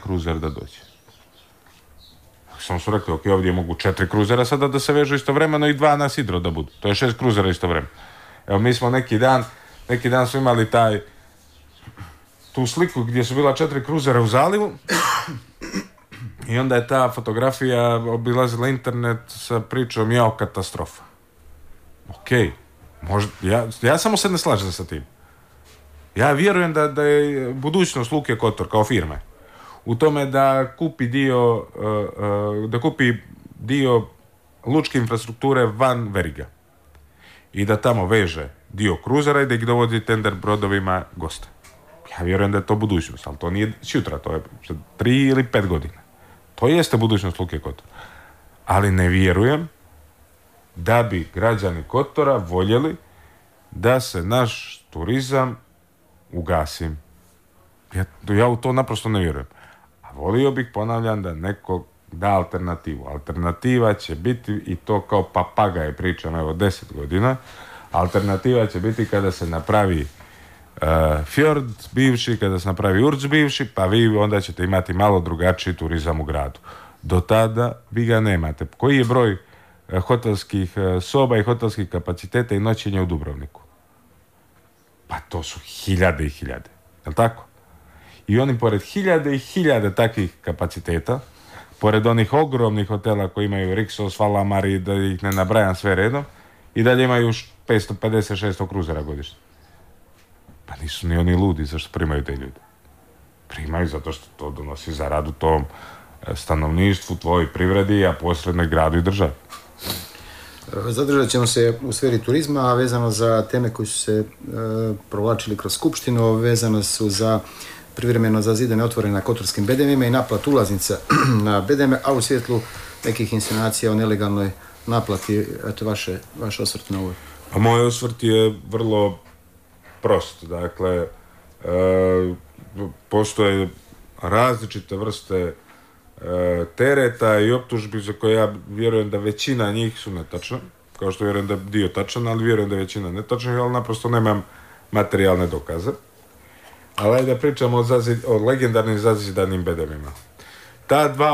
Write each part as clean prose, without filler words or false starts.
kruzer da dođe. Samo su rekli, ok, ovdje mogu 4 kruzera sada da se vežu istovremeno i 2 na sidro da budu. To je 6 kruzera istovremeno. Evo, mi smo neki dan su imali tu sliku gdje su bila 4 kruzera u zalivu i onda je ta fotografija obilazila internet sa pričom katastrofa. Ok, ja samo se ne slažem sa tim. Ja vjerujem da je budućnost Luke Kotor kao firme u tome da kupi dio lučke infrastrukture van veriga i da tamo veže dio kruzera i da ih dovodi tender brodovima goste. Ja vjerujem da je to budućnost, ali to nije sutra, to je 3 ili 5 godina. To jeste budućnost Luke Kotor. Ali ne vjerujem da bi građani Kotora voljeli da se naš turizam ugasi. Ja u to naprosto ne vjerujem. A volio bih, ponavljam, da neko da alternativu. Alternativa će biti, i to kao papagaje pričam, 10 godina, alternativa će biti kada se napravi fjord bivši, kada se napravi urc bivši, pa vi onda ćete imati malo drugačiji turizam u gradu. Do tada vi ga nemate. Koji je broj hotelskih soba i hotelskih kapaciteta i noćenja u Dubrovniku? Pa to su hiljade i hiljade. Je li tako? I oni pored hiljade i hiljade takvih kapaciteta, pored onih ogromnih hotela koji imaju Rixos, Valamari, da ih ne nabrajam sve redom, i dalje imaju 550-600 kruzera godišnje. Pa nisu ni oni ludi zašto primaju te ljude. Primaju zato što to donosi zaradu tom stanovništvu, tvojoj privredi, a posredno gradu i državi. Zadržat ćemo se u sferi turizma, a vezano za teme koje su se provlačili kroz skupštinu, vezano su za privremeno zazidane otvore na kotorskim bedemima i naplatu ulaznica na bedeme, a u svjetlu nekih insinuacija o nelegalnoj naplati. Eto, vaš osvrt na ovo. A moj osvrt je vrlo prost. Dakle, postoje različite vrste tereta i optužbi za koje ja vjerujem da većina njih su netačne, kao što vjerujem da je dio tačan, ali vjerujem da je većina netačnih, ali naprosto nemam materijalne dokaze. Ali ajde da pričamo o legendarnim zazidanim bedemima. Ta dva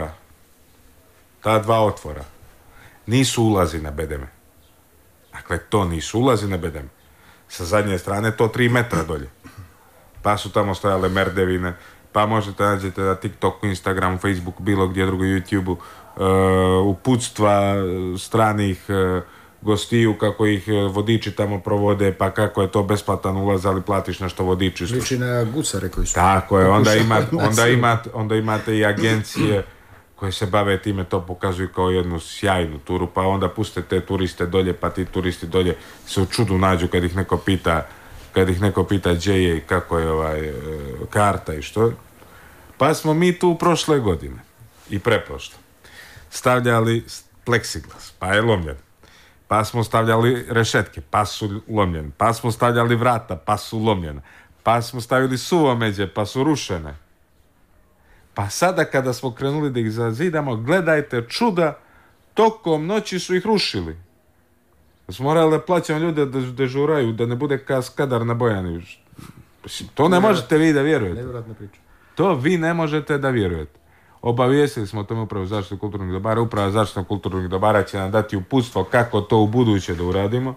otvora nisu ulazi na bedeme. Dakle, to nisu ulazi na bedeme. Sa zadnje strane to 3 metra dolje. Pa su tamo stojale merdevine, pa možete nađete na TikToku, Instagramu, Facebooku, bilo gdje drugo, YouTubeu, uputstva stranih gostiju, kako ih vodiči tamo provode, pa kako je to besplatan ulaz, ali platiš nešto vodiču. Liči na gucare koji su... Tako je, onda imate i agencije koje se bave time, to pokazuju kao jednu sjajnu turu, pa onda puste te turiste dolje, pa ti turisti dolje se u čudu nađu kad ih neko pita gdje je i kako je karta i što. Pa smo mi tu prošle godine i preprošle stavljali pleksiglas, pa je lomljen. Pa smo stavljali rešetke, pa su lomljene. Pa smo stavljali vrata, pa su lomljene. Pa smo stavili suvomeđe, pa su rušene. Pa sada kada smo krenuli da ih zazidamo, gledajte čuda, tokom noći su ih rušili. Smo morali da plaćamo ljude da dežuraju, da ne bude kaskadar na Bojani. To ne možete vi da vjerujete. Nevjerojatna priča. To vi ne možete da vjerujete. Obavijestili smo o tome Upravu zaštitu kulturnih dobara. Uprava zaštitu kulturnih dobara će nam dati uputstvo kako to u buduće da uradimo.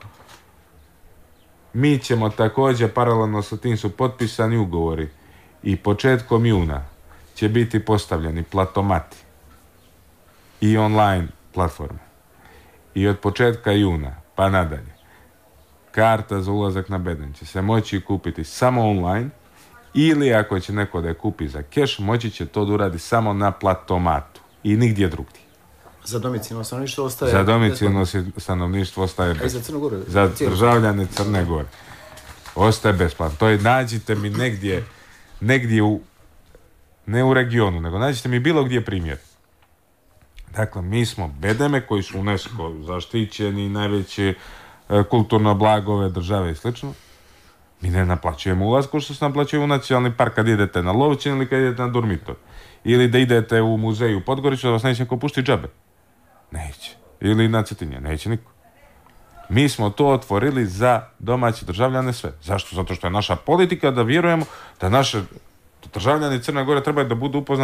Mi ćemo također, paralelno sa tim su potpisani ugovori i početkom juna će biti postavljeni platomati i online platforme. I od početka juna pa nadalje karta za ulazak na beden će se moći kupiti samo online, ili ako će neko da je kupi za keš, moći će to da uradi samo na platomatu i nigdje drugdje. Za domicilno stanovništvo ostaje... Za domicilno stanovništvo ostaje besplatno. Za Crnu Goru? Za državljane Crne Gore. Ostaje besplatno. To je, nađite mi negdje ne u regionu, nego nađite mi bilo gdje primjer. Dakle, mi smo bedeme koji su UNESCO zaštićeni, najveće kulturno blago ove države i slično. Mi ne naplaćujemo ulaz kao što se naplaćuje u nacionalni park kad idete na Lovćin ili kad idete na Durmitor. Ili da idete u muzej u Podgoricu da vas neće neko pušti džabe. Neće. Ili na Cetinje. Neće niko. Mi smo to otvorili za domaće državljane sve. Zašto? Zato što je naša politika da vjerujemo da naše državljani Crne Gore trebaju da budu upoznati